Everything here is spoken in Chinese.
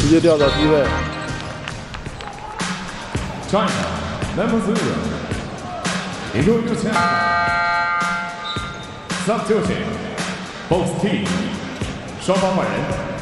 直接调找机会。 China number 0，一个右前，substitution，both team，双方换人。